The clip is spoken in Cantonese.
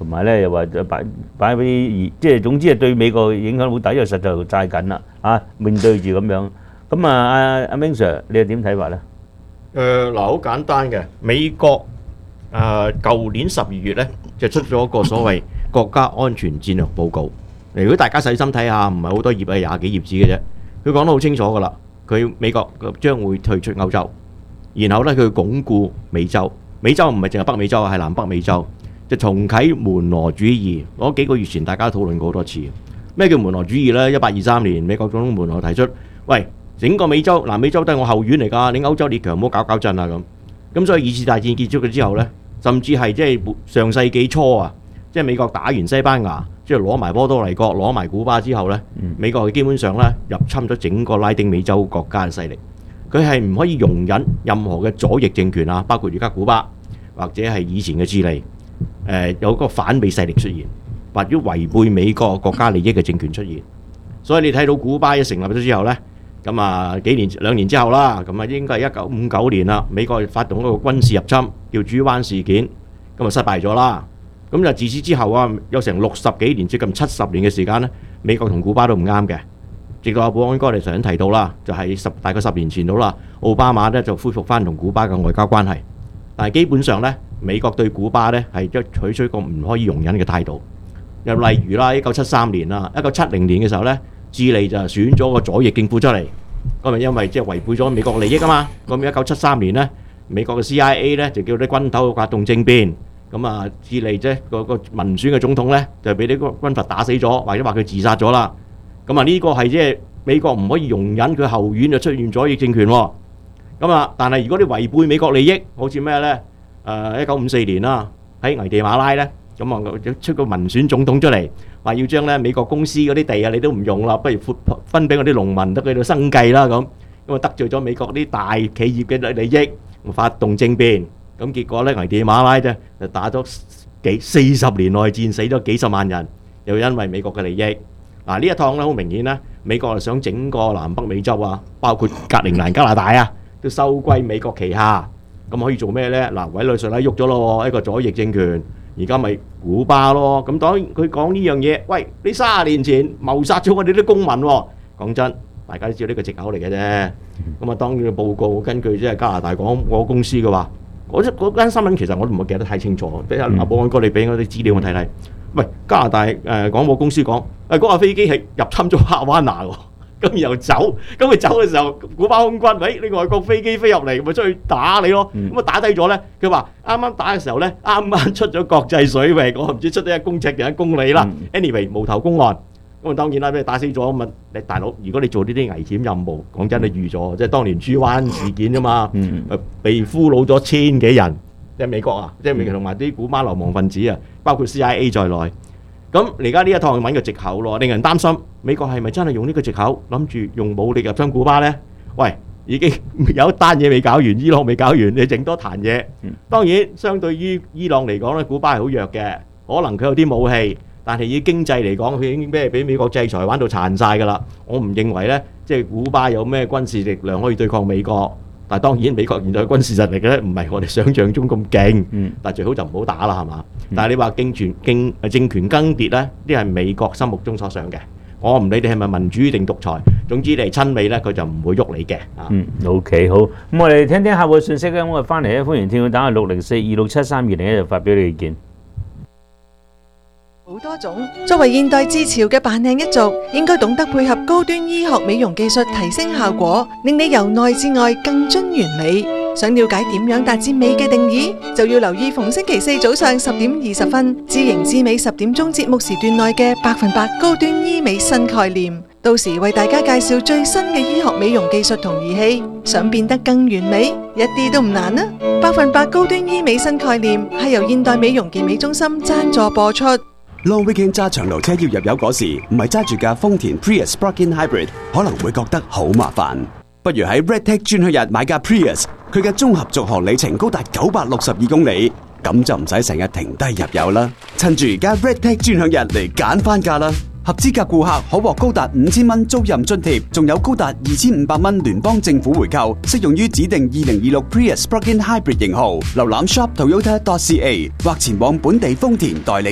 同埋咧又話擺俾即係總之係對美國影響好大，因為實在債緊啦面對住咁樣。咁阿明 Sir 你又點睇法咧？ 嗱，好簡單嘅，美國舊年12月咧就出咗一個所謂國家安全戰略報告。如果大家細心睇下，唔係好多頁啊，20幾頁紙嘅啫。佢講得好清楚㗎啦，美國將會退出歐洲，然後咧佢鞏固美洲。美洲唔係淨係北美洲，係南北美洲，就重啟門羅主義。攞幾個月前大家討論過好多次。咩叫門羅主義咧？1823年美國總統門羅提出，喂，整個美洲、南美洲都係我後院嚟㗎，你歐洲列強唔好搞震啊咁。咁所以二次大戰結束咗之後咧，甚至係即係上世紀初啊，即係美國打完西班牙，即係攞埋波多黎各、攞埋古巴之後咧，美國基本上咧入侵咗整個拉丁美洲國家嘅勢力。佢係唔可以容忍任何嘅左翼政權啊，包括而家古巴或者係以前嘅智利，有個反美勢力出現，或者違背美國國家利益嘅政權出現。所以你睇到古巴一成立咗之後咧，咁啊2年之後啦，咁啊應該係1959年啦，美國發動一個軍事入侵，叫豬灣事件，咁啊失敗咗啦。咁就自此之後啊，有成60幾年，接近70年嘅時間咧，美國同古巴都唔啱嘅。直到阿保安哥你頭先提到啦，就係大概10年前到啦，奧巴馬咧就恢復翻同古巴嘅外交關係，但係基本上咧，美國對古巴咧係採取一個唔可以容忍嘅態度。又例如啦，1973年啦，1970年嘅時候咧，智利就選咗個左翼政府出嚟，咁咪因為即係違背咗美國利益啊嘛。咁1973年咧，美國嘅 CIA 咧就叫啲軍頭發動政變，咁啊智利啫個民選嘅總統咧就俾啲軍閥打死咗，或者話佢自殺咗啦。咁啊呢個係即係美國唔可以容忍佢後院就出現左翼政權喎。咁啊，但係如果你違背美國利益，好似咩咧？1954年啦，喺危地馬拉咧，咁啊出個民選總統出嚟，話要將咧美國公司嗰啲地啊，你都唔用啦，不如分俾嗰啲農民得佢哋生計啦咁。咁啊得罪咗美國啲大企業嘅利益，發動政變。咁結果咧危地馬拉啫就打咗40年內戰，死咗幾十萬人，又因為美國嘅利益。嗱呢一趟咧好明顯咧，美國係想整個南北美洲啊，包括格陵蘭、加拿大啊，都收歸美國旗下。咁可以做咩咧？嗱，委內瑞拉喐咗咯，一個左翼政權，而家咪古巴咯。咁當然佢講呢樣嘢，喂，你30年前謀殺咗我哋啲公民喎。講真，大家都知道呢個藉口嚟嘅啫。咁啊，當然個報告根據即係加拿大廣播公司嘅話，嗰間新聞其實我都唔係記得太清楚。俾阿保安哥你俾我啲資料我睇睇。喂，加拿大廣播公司講，嗰架飛機係入侵咗哈瓦那喎，咁然後走，咁佢走嘅時候，古巴空軍，喂，你外國飛機飛入嚟，咪出去打你咯，咁啊打低咗咧，佢話啱啱打嘅時候咧，啱啱出咗國際水域，我唔知出咗1公尺定1公里啦。anyway 無頭公案，咁啊當然啦，俾你打死咗咁啊，你大佬，如果你做呢啲危險任務，講真你預咗，即係當年豬灣事件啫嘛，被俘虜咗1000幾人。即係美國啊，即係美國同埋啲古巴流亡分子啊，包括 CIA 在內。咁而家呢一趟揾個藉口咯，令人擔心美國係咪真係用呢個藉口諗住用武力入侵古巴呢？喂，已經有一單嘢未搞完，伊朗未搞完，你整多壇嘢。當然，相對於伊朗嚟講咧，古巴係好弱嘅，可能佢有啲武器，但係以經濟嚟講，佢已經俾美國制裁玩到殘晒㗎啦。我唔認為呢，即係古巴有咩軍事力量可以對抗美國。但係當然美國現在嘅軍事實力咧唔係我哋想象中咁勁，但係最好就唔好打啦，係嘛？但係你話政權更迭咧，呢係美國心目中所想嘅。我唔理你係咪民主定獨裁，總之你係親美咧，佢就唔會喐你嘅。 OK 好，咁我哋聽聽客戶信息咧，我哋翻嚟咧，歡迎聽眾打去604267321就發表你意見。 好多種，作為現代自潮嘅扮靚一族，應該懂得配合高端醫學美容技術提升效果，令你由內至外更臻完美。想了解點樣達至美嘅定義，就要留意逢星期4早上10點20分，知型知美10點鐘節目時段內嘅100%高端醫美新概念。到時為大家介紹最新嘅醫學美容技術同儀器，想變得更完美，一啲都唔難啊！100%高端醫美新概念係由現代美容健美中心贊助播出。 Long weekend 揸長途車要入油嗰時，唔係揸住架豐田 Prius Plug-in Hybrid， 可能會覺得好麻煩。不如喺 Redtech 專區日買架 Prius， 佢嘅綜合續航里程高達962公里，咁就唔使成日停低入油啦。趁住而家 Redtech 專享日嚟揀翻架啦！合資格顧客可獲高達5000蚊租賃津貼，仲有高達2500蚊聯邦政府回購，適用於指定2026 Prius Plug-in Hybrid 型號。瀏覽 shop Toyota.ca 或前往本地豐田代理